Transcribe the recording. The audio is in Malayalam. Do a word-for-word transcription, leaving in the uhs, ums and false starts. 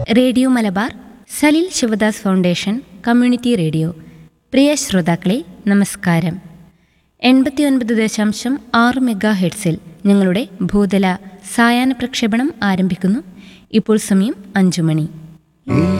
Radio Malabar, Salil Sivadas foundation community radio. പ്രിയ ശ്രോതാക്കളെ, നമസ്കാരം. എൺപത്തി ഒൻപത് ദശാംശം ആറ് മെഗാ ഹെഡ്സിൽ ഞങ്ങളുടെ ഭൂതല സായാഹ്ന പ്രക്ഷേപണം ആരംഭിക്കുന്നു. ഇപ്പോൾ സമയം അഞ്ചു മണി.